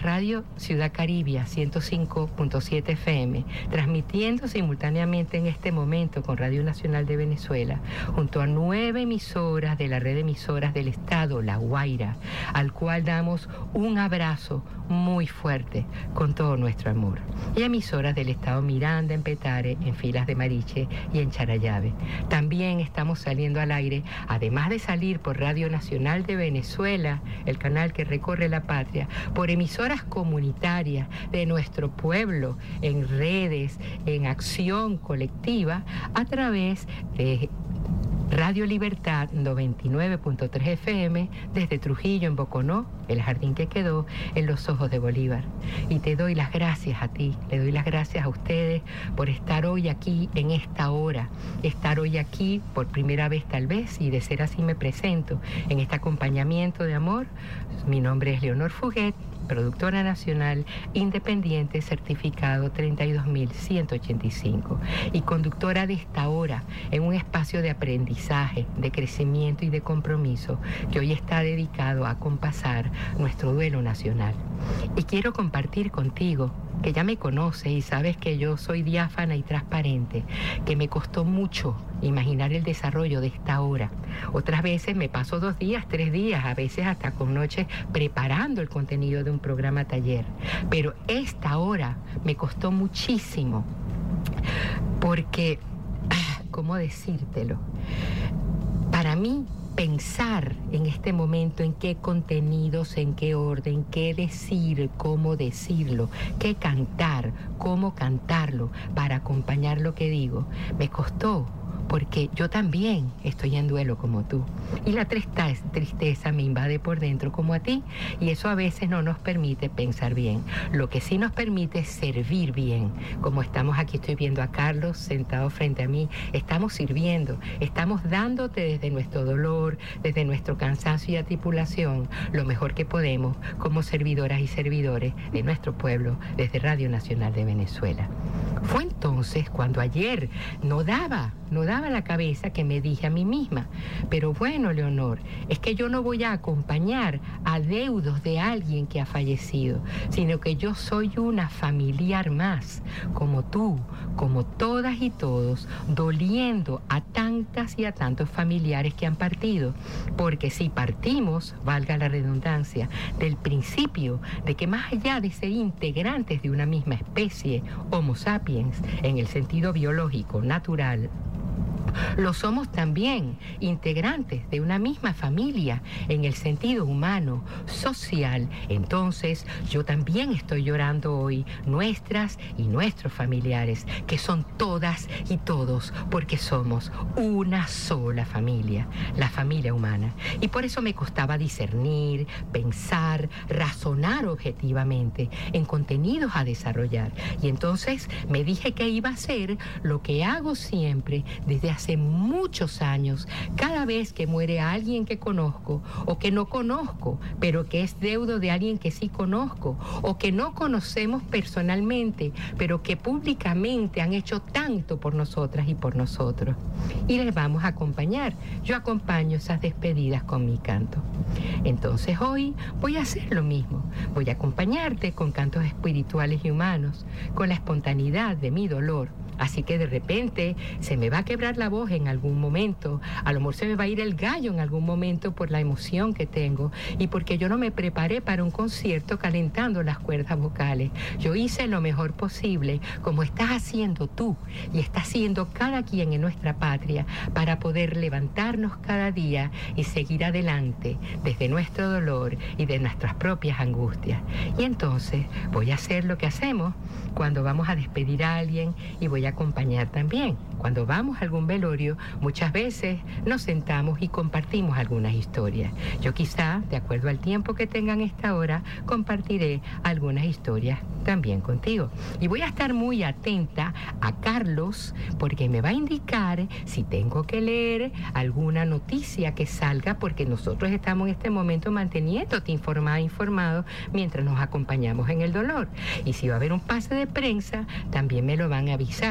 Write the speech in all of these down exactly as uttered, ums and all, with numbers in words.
Radio Ciudad Caribia ciento cinco punto siete F M, transmitiendo simultáneamente en este momento con Radio Nacional de Venezuela, junto a nueve emisoras de la red de emisoras del Estado, La Guaira, al cual damos un abrazo muy fuerte con todo nuestro amor. Y emisoras del Estado Miranda, en Petare, en Filas de Mariche y en Charallave. También estamos saliendo al aire, además de salir por Radio Nacional de Venezuela, el canal que recorre la patria, por emisoras comunitarias de nuestro pueblo, en redes, en acción colectiva, a través de Radio Libertad noventa y nueve punto tres F M, desde Trujillo en Boconó, el jardín que quedó en los ojos de Bolívar. Y te doy las gracias a ti, le doy las gracias a ustedes por estar hoy aquí en esta hora, estar hoy aquí por primera vez tal vez, y de ser así me presento en este acompañamiento de amor. Mi nombre es Leonor Fuguet, productora nacional independiente, certificado treinta y dos mil ciento ochenta y cinco, y conductora de esta hora en un espacio de aprendizaje, de crecimiento y de compromiso que hoy está dedicado a acompasar nuestro duelo nacional. Y quiero compartir contigo, que ya me conoces y sabes que yo soy diáfana y transparente, que me costó mucho imaginar el desarrollo de esta hora. Otras veces me paso dos días, tres días, a veces hasta con noches preparando el contenido de un programa taller. Pero esta hora me costó muchísimo, porque, ¿cómo decírtelo? Para mí, pensar en este momento en qué contenidos, en qué orden, qué decir, cómo decirlo, qué cantar, cómo cantarlo, para acompañar lo que digo, me costó, porque yo también estoy en duelo como tú. Y la tristeza, tristeza me invade por dentro como a ti, y eso a veces no nos permite pensar bien. Lo que sí nos permite es servir bien. Como estamos aquí, estoy viendo a Carlos sentado frente a mí, estamos sirviendo, estamos dándote desde nuestro dolor, desde nuestro cansancio y atribulación, lo mejor que podemos como servidoras y servidores de nuestro pueblo desde Radio Nacional de Venezuela. Fue entonces cuando ayer no daba, no daba la cabeza, que me dije a mí misma, pero bueno, Leonor, es que yo no voy a acompañar a deudos de alguien que ha fallecido, sino que yo soy una familiar más, como tú, como todas y todos, doliendo a tantas y a tantos familiares que han partido, porque si partimos, valga la redundancia, del principio de que más allá de ser integrantes de una misma especie, Homo sapiens, en el sentido biológico, natural, lo somos también integrantes de una misma familia en el sentido humano, social. Entonces yo también estoy llorando hoy nuestras y nuestros familiares, que son todas y todos, porque somos una sola familia, la familia humana. Y por eso me costaba discernir, pensar, razonar objetivamente en contenidos a desarrollar. Y entonces me dije que iba a hacer lo que hago siempre desde hace muchos años, cada vez que muere alguien que conozco o que no conozco, pero que es deudo de alguien que sí conozco, o que no conocemos personalmente, pero que públicamente han hecho tanto por nosotras y por nosotros. Y les vamos a acompañar. Yo acompaño esas despedidas con mi canto. Entonces hoy voy a hacer lo mismo. Voy a acompañarte con cantos espirituales y humanos, con la espontaneidad de mi dolor. Así que de repente se me va a quebrar la voz en algún momento, a lo mejor se me va a ir el gallo en algún momento por la emoción que tengo y porque yo no me preparé para un concierto calentando las cuerdas vocales. Yo hice lo mejor posible, como estás haciendo tú y está haciendo cada quien en nuestra patria, para poder levantarnos cada día y seguir adelante desde nuestro dolor y de nuestras propias angustias. Y entonces voy a hacer lo que hacemos cuando vamos a despedir a alguien, y voy a acompañar también. Cuando vamos a algún velorio, muchas veces nos sentamos y compartimos algunas historias. Yo quizá, de acuerdo al tiempo que tengan esta hora, compartiré algunas historias también contigo. Y voy a estar muy atenta a Carlos, porque me va a indicar si tengo que leer alguna noticia que salga, porque nosotros estamos en este momento manteniéndote informada, informado, mientras nos acompañamos en el dolor. Y si va a haber un pase de prensa, también me lo van a avisar.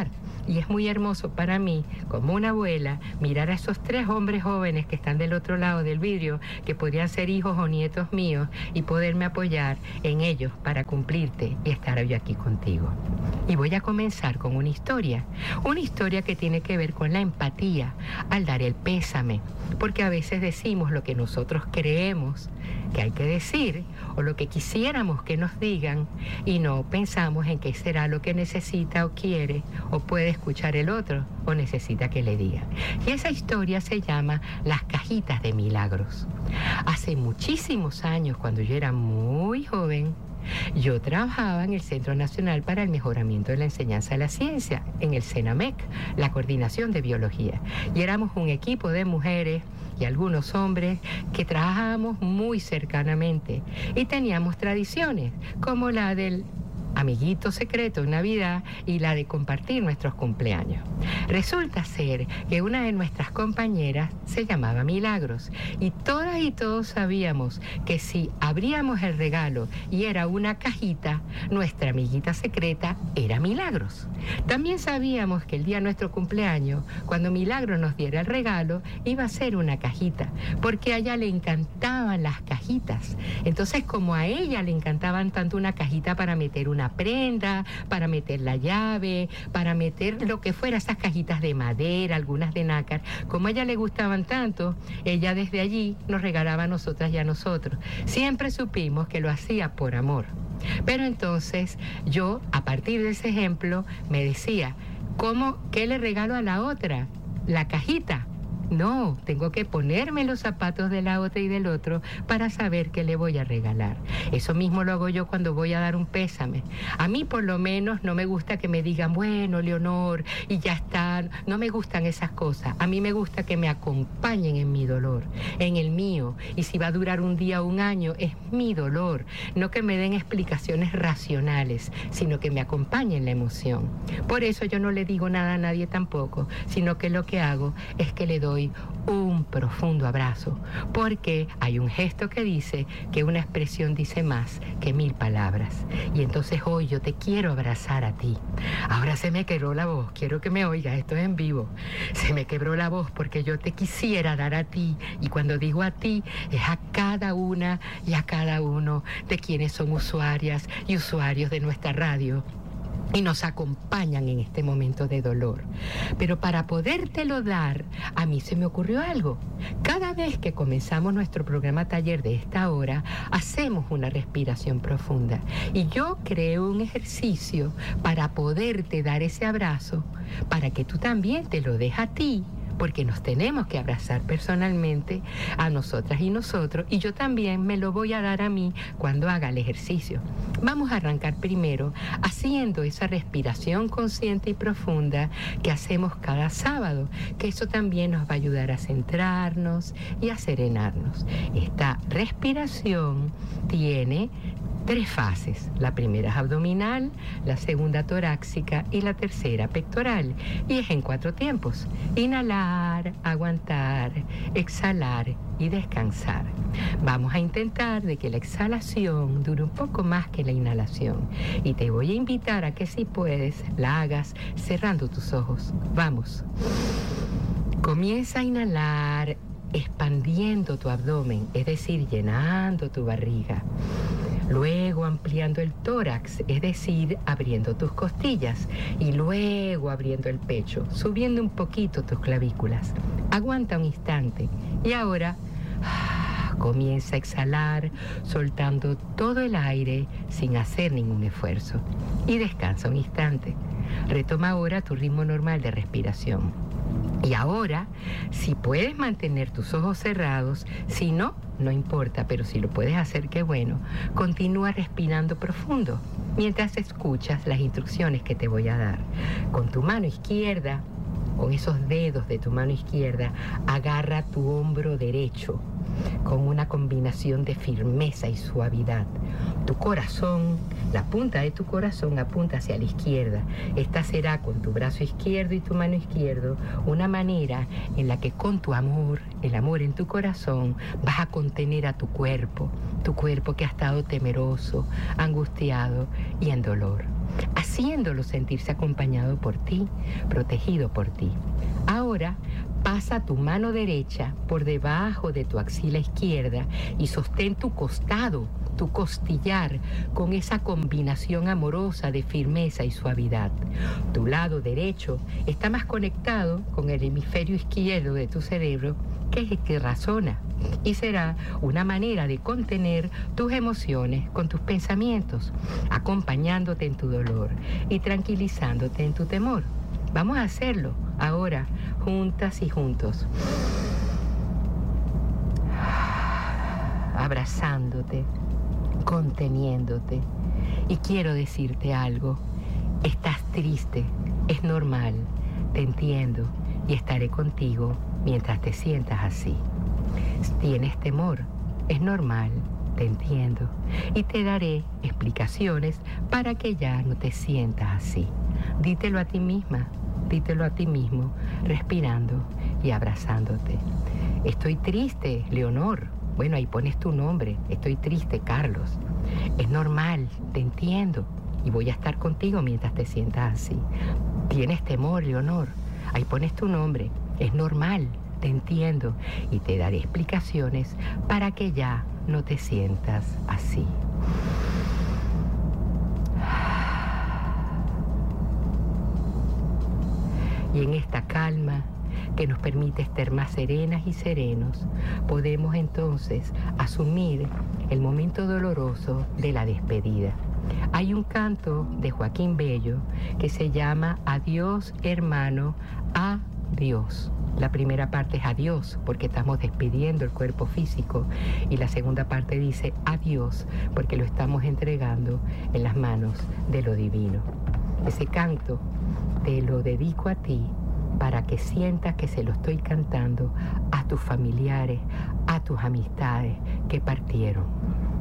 Y es muy hermoso para mí, como una abuela, mirar a esos tres hombres jóvenes que están del otro lado del vidrio, que podrían ser hijos o nietos míos, y poderme apoyar en ellos para cumplirte y estar hoy aquí contigo. Y voy a comenzar con una historia, una historia que tiene que ver con la empatía al dar el pésame, porque a veces decimos lo que nosotros creemos que hay que decir o lo que quisiéramos que nos digan y no pensamos en qué será lo que necesita o quiere o puede escuchar el otro o necesita que le digan. Y esa historia se llama Las cajitas de milagros. Hace muchísimos años, cuando yo era muy joven, yo trabajaba en el Centro Nacional para el Mejoramiento de la Enseñanza de la Ciencia, en el CENAMEC, la Coordinación de Biología. Y éramos un equipo de mujeres y algunos hombres que trabajábamos muy cercanamente y teníamos tradiciones como la del amiguito secreto en Navidad y la de compartir nuestros cumpleaños. Resulta ser que una de nuestras compañeras se llamaba Milagros y todas y todos sabíamos que si abríamos el regalo y era una cajita, nuestra amiguita secreta era Milagros. También sabíamos que el día de nuestro cumpleaños, cuando Milagros nos diera el regalo, iba a ser una cajita, porque a ella le encantaban las cajitas. Entonces, como a ella le encantaban tanto una cajita para meter una prenda, para meter la llave, para meter lo que fuera, esas cajitas de madera, algunas de nácar, como a ella le gustaban tanto, ella desde allí nos regalaba a nosotras y a nosotros. Siempre supimos que lo hacía por amor. Pero entonces yo, a partir de ese ejemplo, me decía, ¿cómo? ¿Qué le regalo a la otra? ¿La cajita? No, tengo que ponerme los zapatos de la otra y del otro para saber qué le voy a regalar. Eso mismo lo hago yo cuando voy a dar un pésame. A mí por lo menos no me gusta que me digan, bueno, Leonor, y ya está. No me gustan esas cosas. A mí me gusta que me acompañen en mi dolor, en el mío. Y si va a durar un día o un año, es mi dolor. No que me den explicaciones racionales, sino que me acompañen la emoción. Por eso yo no le digo nada a nadie tampoco, sino que lo que hago es que le doy un profundo abrazo, porque hay un gesto que dice que una expresión dice más que mil palabras. Y entonces hoy yo te quiero abrazar a ti. Ahora se me quebró la voz, quiero que me oigas, esto es en vivo. Se me quebró la voz porque yo te quisiera dar a ti, y cuando digo a ti es a cada una y a cada uno de quienes son usuarias y usuarios de nuestra radio y nos acompañan en este momento de dolor. Pero para podértelo dar, a mí se me ocurrió algo. Cada vez que comenzamos nuestro programa taller de esta hora, hacemos una respiración profunda. Y yo creo un ejercicio para poderte dar ese abrazo, para que tú también te lo des a ti, porque nos tenemos que abrazar personalmente a nosotras y nosotros, y yo también me lo voy a dar a mí cuando haga el ejercicio. Vamos a arrancar primero haciendo esa respiración consciente y profunda que hacemos cada sábado, que eso también nos va a ayudar a centrarnos y a serenarnos. Esta respiración tiene tres fases. La primera es abdominal, la segunda torácica y la tercera pectoral. Y es en cuatro tiempos. Inhalar, aguantar, exhalar y descansar. Vamos a intentar de que la exhalación dure un poco más que la inhalación. Y te voy a invitar a que si puedes, la hagas cerrando tus ojos. Vamos. Comienza a inhalar expandiendo tu abdomen, es decir, llenando tu barriga. Luego ampliando el tórax, es decir, abriendo tus costillas. Y luego abriendo el pecho, subiendo un poquito tus clavículas. Aguanta un instante. Y ahora comienza a exhalar, soltando todo el aire sin hacer ningún esfuerzo. Y descansa un instante. Retoma ahora tu ritmo normal de respiración. Y ahora, si puedes mantener tus ojos cerrados, si no, no importa, pero si lo puedes hacer, qué bueno. Continúa respirando profundo mientras escuchas las instrucciones que te voy a dar. Con tu mano izquierda, con esos dedos de tu mano izquierda, agarra tu hombro derecho con una combinación de firmeza y suavidad. Tu corazón, la punta de tu corazón apunta hacia la izquierda. Esta será con tu brazo izquierdo y tu mano izquierda una manera en la que con tu amor, el amor en tu corazón, vas a contener a tu cuerpo, tu cuerpo que ha estado temeroso, angustiado y en dolor. Así haciéndolo sentirse acompañado por ti, protegido por ti. Ahora, pasa tu mano derecha por debajo de tu axila izquierda y sostén tu costado, tu costillar, con esa combinación amorosa de firmeza y suavidad. Tu lado derecho está más conectado con el hemisferio izquierdo de tu cerebro, que es el que razona, y será una manera de contener tus emociones con tus pensamientos, acompañándote en tu dolor y tranquilizándote en tu temor. Vamos a hacerlo ahora, juntas y juntos. Abrazándote, conteniéndote. Y quiero decirte algo. Estás triste, es normal, te entiendo y estaré contigo mientras te sientas así. Tienes temor, es normal, te entiendo y te daré explicaciones para que ya no te sientas así. Dítelo a ti misma, dítelo a ti mismo, respirando y abrazándote. Estoy triste, Leonor. Bueno, ahí pones tu nombre. Estoy triste, Carlos. Es normal, te entiendo y voy a estar contigo mientras te sientas así. Tienes temor, Leonor. Ahí pones tu nombre. Es normal, te entiendo y te daré explicaciones para que ya no te sientas así. Y en esta calma que nos permite estar más serenas y serenos, podemos entonces asumir el momento doloroso de la despedida. Hay un canto de Joaquín Bello que se llama Adiós, hermano, adiós. La primera parte es adiós, porque estamos despidiendo el cuerpo físico, y la segunda parte dice adiós, porque lo estamos entregando en las manos de lo divino. Ese canto te lo dedico a ti, para que sientas que se lo estoy cantando a tus familiares, a tus amistades que partieron.